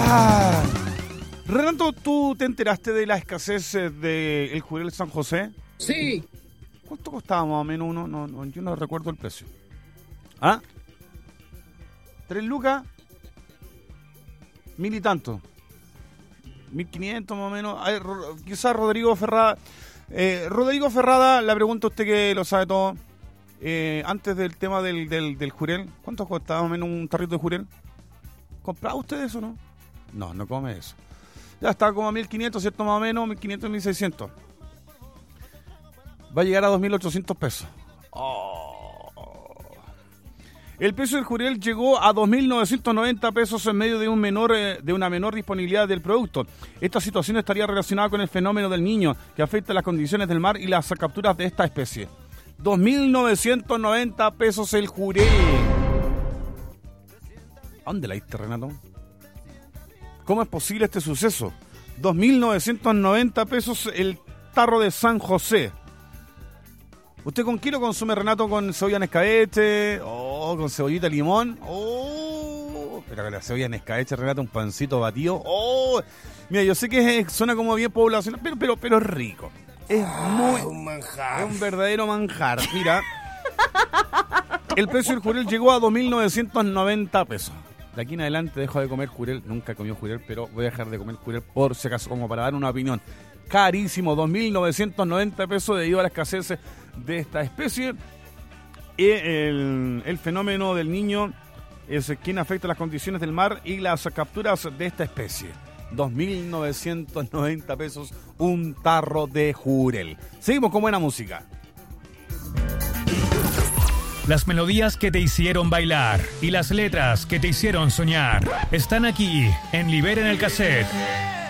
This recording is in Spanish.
Renato, ¿tú te enteraste de la escasez del Jurel San José? Sí. ¿Cuánto costaba más o menos uno? No, yo no recuerdo el precio. ¿Ah? 3 lucas, 1.000 y tanto. 1.500 más o menos. A ver, quizás Rodrigo Ferrada. Rodrigo Ferrada, le pregunto a usted que lo sabe todo. Antes del tema del Jurel, ¿cuánto costaba más o menos un tarrito de Jurel? ¿Compraba usted eso, no? No come eso. Ya está como a 1.500, ¿cierto? Más o menos, 1.500, 1.600. Va a llegar a 2.800 pesos. El precio del Jurel llegó a 2.990 pesos en medio de una menor disponibilidad del producto. Esta situación estaría relacionada con el fenómeno del Niño, que afecta las condiciones del mar y las capturas de esta especie. 2.990 pesos el Jurel. ¿A dónde la diste, Renato? ¿Cómo es posible este suceso? 2.990 pesos el tarro de San José. ¿Usted con qué lo consume, Renato? ¿Con cebolla en escabeche? ¿Con cebollita limón? Pero con la cebolla en escabeche, Renato, un pancito batido. Mira, yo sé que suena como bien poblacional, pero es rico. Es un manjar. Es un verdadero manjar. Mira, el precio del Jurel llegó a 2.990 pesos. De aquí en adelante dejo de comer Jurel. Nunca he comido Jurel, pero voy a dejar de comer Jurel por si acaso, como para dar una opinión. Carísimo, 2.990 pesos debido a la escasez de esta especie. El fenómeno del Niño es quien afecta las condiciones del mar y las capturas de esta especie. 2.990 pesos un tarro de Jurel. Seguimos con buena música. Las melodías que te hicieron bailar y las letras que te hicieron soñar están aquí en Liberen el Cassette.